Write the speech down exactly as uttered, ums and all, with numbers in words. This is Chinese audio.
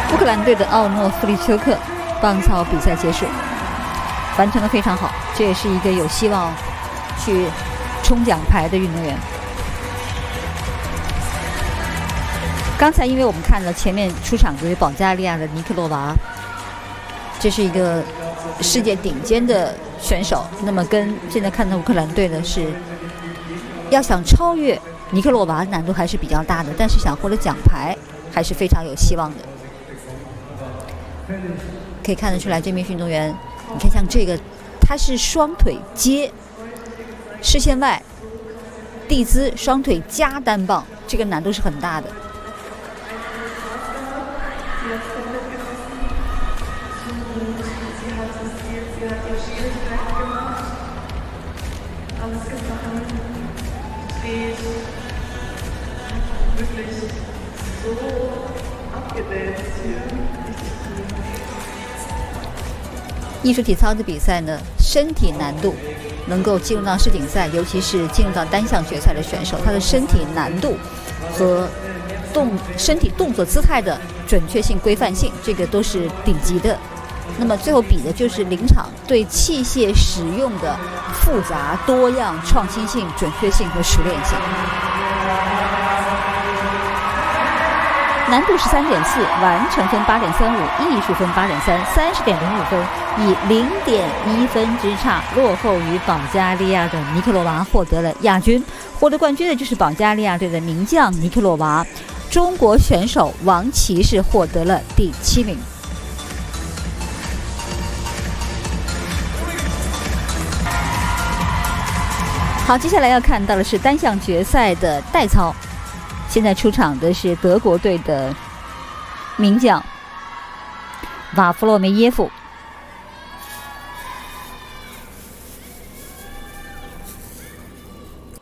乌克兰队的奥诺夫利丘克棒操比赛结束，完成得非常好，这也是一个有希望去冲奖牌的运动员。刚才因为我们看了前面出场的保加利亚的尼克洛娃，这是一个世界顶尖的选手，那么跟现在看到乌克兰队的是要想超越尼克洛娃难度还是比较大的，但是想获得奖牌还是非常有希望的。可以看得出来这名运动员，你看像这个他是双腿接视线外地姿，双腿加单棒，这个难度是很大的。艺术体操的比赛呢，身体难度能够进入到世锦赛，尤其是进入到单项决赛的选手，他的身体难度和动身体动作姿态的准确性、规范性，这个都是顶级的。那么最后比的就是临场对器械使用的复杂、多样、创新性、准确性和熟练性。难度十三点四，完成分八点三五，艺术分八点三，三十点零五分，以零点一分之差落后于保加利亚的尼克洛娃，获得了亚军。获得冠军的就是保加利亚队的名将尼克洛娃，中国选手王琦是获得了第七名。好，接下来要看到的是单项决赛的代操。现在出场的是德国队的名将瓦弗洛梅耶夫，